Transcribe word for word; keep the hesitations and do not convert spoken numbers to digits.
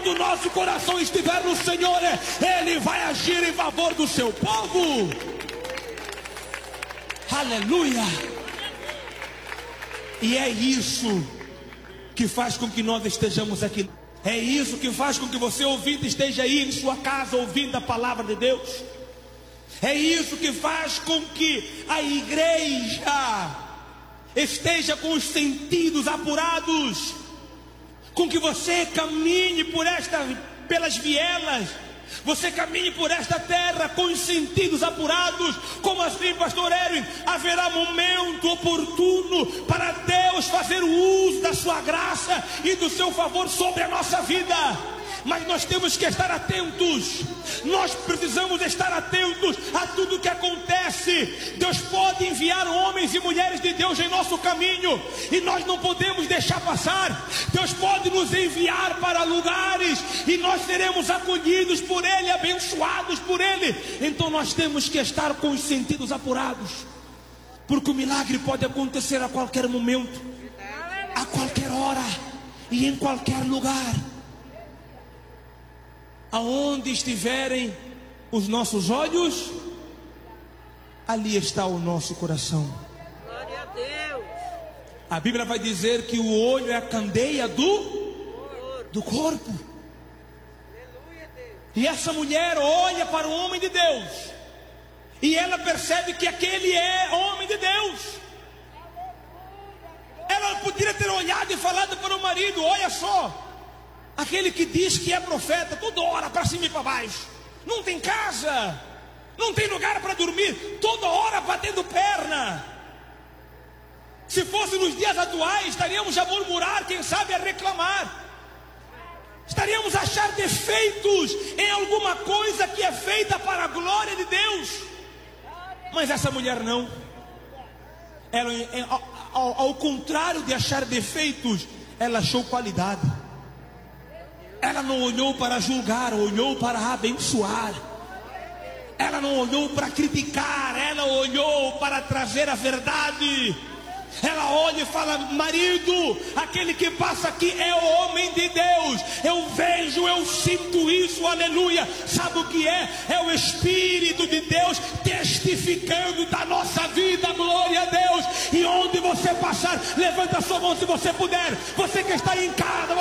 quando o nosso coração estiver no Senhor, Ele vai agir em favor do seu povo. Aleluia. E é isso que faz com que nós estejamos aqui. É isso que faz com que você, ouvinte, esteja aí em sua casa ouvindo a palavra de Deus. É isso que faz com que a igreja esteja com os sentidos apurados, com que você caminhe por esta, pelas vielas, você caminhe por esta terra com os sentidos apurados. Como assim, pastor Erwin? Haverá momento oportuno para Deus fazer o uso da sua graça e do seu favor sobre a nossa vida. Mas nós temos que estar atentos. Nós precisamos estar atentos a tudo que acontece. Deus pode enviar homens e mulheres de Deus em nosso caminho, e nós não podemos deixar passar. Deus pode nos enviar para lugares, e nós seremos acolhidos por Ele, abençoados por Ele. Então nós temos que estar com os sentidos apurados, porque o milagre pode acontecer a qualquer momento, a qualquer hora e em qualquer lugar. Aonde estiverem os nossos olhos, ali está o nosso coração. Glória a Deus. A Bíblia vai dizer que o olho é a candeia do, do corpo. E essa mulher olha para o homem de Deus, e ela percebe que aquele é homem de Deus. Ela poderia ter olhado e falado para o marido: olha só, aquele que diz que é profeta, toda hora para cima e para baixo, não tem casa, não tem lugar para dormir, toda hora batendo perna. Se fosse nos dias atuais, estaríamos a murmurar, quem sabe a reclamar, estaríamos a achar defeitos em alguma coisa que é feita para a glória de Deus. Mas essa mulher não. Ela, ao, ao contrário de achar defeitos, ela achou qualidade. Ela não olhou para julgar, olhou para abençoar. Ela não olhou para criticar, ela olhou para trazer a verdade. Ela olha e fala: marido, aquele que passa aqui é o homem de Deus. Eu vejo, eu sinto isso, aleluia. Sabe o que é? É o Espírito de Deus testificando da nossa vida, glória a Deus. E onde você passar, levanta a sua mão se você puder. Você que está aí em casa,